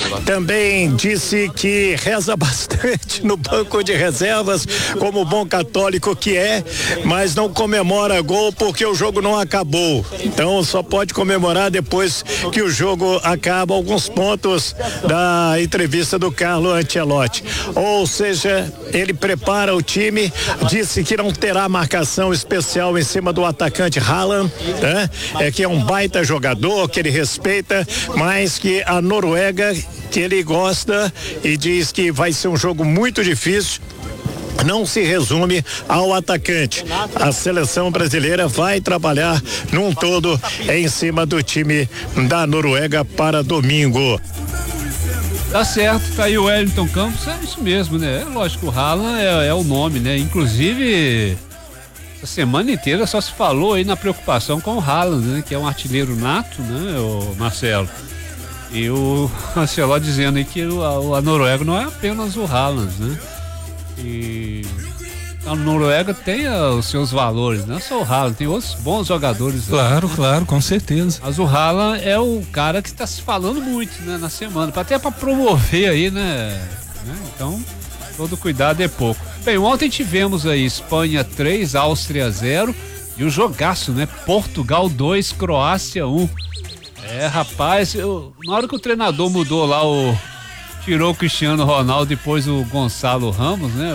também disse que reza bastante no banco de reservas, como bom católico que é, mas não comemora gol porque o jogo não acabou. Então só pode comemorar depois que o jogo acaba. Alguns pontos da entrevista do Carlo Ancelotti. Ou seja, ele prepara o time, disse que não terá marcação especial em cima do atacante Haaland, né? Que é um baita jogador, que ele respeita, mas que a Noruega, que ele gosta, e diz que vai ser um jogo muito difícil. Não se resume ao atacante. A seleção brasileira vai trabalhar num todo em cima do time da Noruega para domingo. Tá certo, tá aí o Wellington Campos, é isso mesmo, né? Lógico, o Haaland é o nome, né? Inclusive, essa semana inteira só se falou aí na preocupação com o Haaland, né? Que é um artilheiro nato, né, o Marcelo? E o Marcelo dizendo aí que a Noruega não é apenas o Haaland, né? E a Noruega tem os seus valores, não é só o Haaland, tem outros bons jogadores. Claro, claro, com certeza. Mas o Haaland é o cara que está se falando muito, né, na semana, até para promover aí, né? Então, todo cuidado é pouco. Bem, ontem tivemos aí Espanha 3, Áustria 0 e o jogaço, né? Portugal 2, Croácia 1. Rapaz, na hora que o treinador mudou lá tirou o Cristiano Ronaldo, depois o Gonçalo Ramos, né?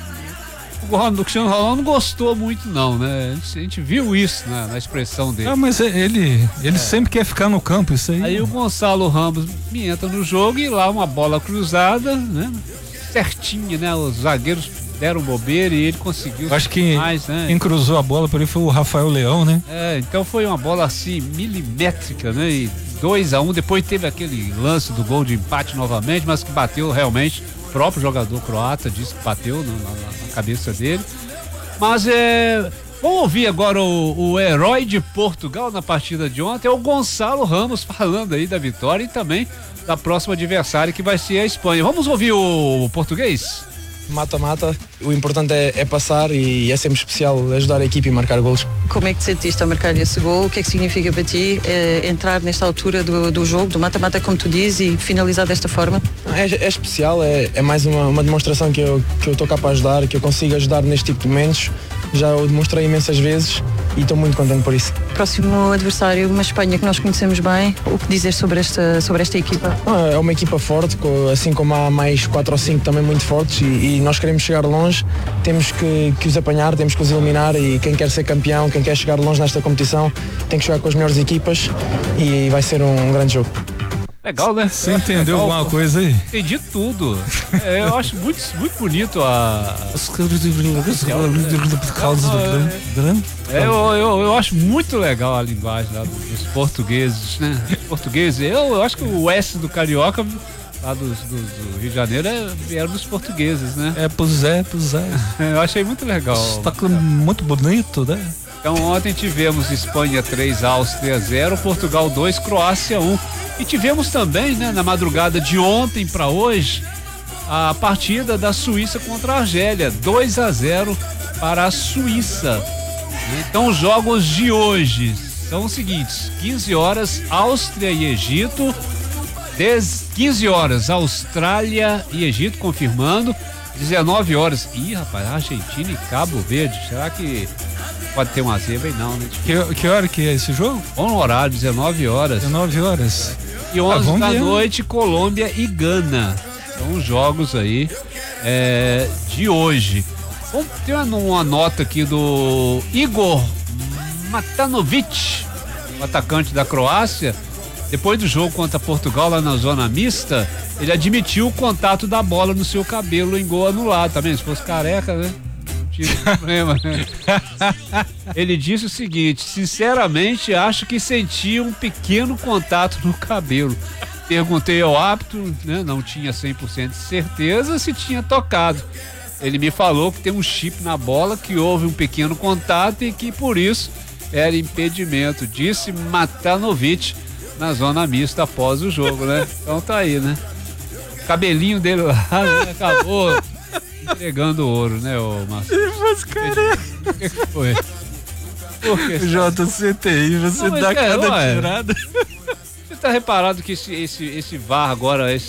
O Cristiano Ronaldo não gostou muito não, né? A gente viu isso na expressão dele. Mas ele sempre quer ficar no campo, isso aí. Aí o Gonçalo Ramos entra no jogo e lá uma bola cruzada, né? Certinha, né? Os zagueiros deram bobeira e ele conseguiu. Acho que mais, né? Quem cruzou a bola por aí foi o Rafael Leão, né? Então foi uma bola assim, milimétrica, né? E 2-1, depois teve aquele lance do gol de empate novamente, mas que bateu realmente, o próprio jogador croata disse que bateu na cabeça dele. Mas vamos ouvir agora o herói de Portugal na partida de ontem, é o Gonçalo Ramos, falando aí da vitória e também da próxima adversária, que vai ser a Espanha. Vamos ouvir o português? Mata-mata, o importante é passar e é sempre especial ajudar a equipe e marcar golos. Como é que te sentiste ao marcar esse gol? O que é que significa para ti entrar nesta altura do jogo, do mata-mata, como tu dizes, e finalizar desta forma? É especial, é mais uma demonstração que eu estou cá para ajudar, que eu consigo ajudar neste tipo de momentos. Já o demonstrei imensas vezes e estou muito contente por isso. Próximo adversário, uma Espanha que nós conhecemos bem, o que dizer sobre esta equipa? É uma equipa forte, assim como há mais 4 ou 5 também muito fortes e nós queremos chegar longe, temos que os apanhar, temos que os eliminar, e quem quer ser campeão, quem quer chegar longe nesta competição tem que jogar com as melhores equipas e vai ser um grande jogo. Legal, né? Você entendeu alguma coisa aí? Entendi tudo. Eu acho muito bonito eu acho muito legal a linguagem lá dos portugueses, né? Portugueses, eu acho que o S do Carioca, lá do Rio de Janeiro, era dos portugueses, né? Pois é. Eu achei muito legal. Está muito bonito, né? Então ontem tivemos Espanha 3, Áustria 0, Portugal 2, Croácia 1. E tivemos também, né, na madrugada de ontem para hoje, a partida da Suíça contra a Argélia, 2-0 para a Suíça. Então os jogos de hoje são os seguintes: 15 horas, Áustria e Egito, 15 horas, Austrália e Egito, confirmando, 19 horas, rapaz, Argentina e Cabo Verde, será que pode ter uma zebra aí? Não, né? Que hora que é esse jogo? Bom horário, 19 horas. 19 horas. E 11 da noite, Colômbia e Gana. São os jogos aí de hoje. Vamos ter uma nota aqui do Igor Matanovic, o atacante da Croácia. Depois do jogo contra Portugal lá na zona mista, ele admitiu o contato da bola no seu cabelo em gol anulado. Também, se fosse careca, né? Problema. Ele disse o seguinte: sinceramente acho que senti um pequeno contato no cabelo. Perguntei ao árbitro, né, não tinha 100% de certeza se tinha tocado. Ele me falou que tem um chip na bola, que houve um pequeno contato e que por isso era impedimento, disse Matanovic na zona mista após o jogo, né? Então tá aí, né? O cabelinho dele lá, né, acabou entregando ouro, né, ô Márcio? O que foi? JCTI, você dá cada tirada. Você tá reparado que esse VAR agora,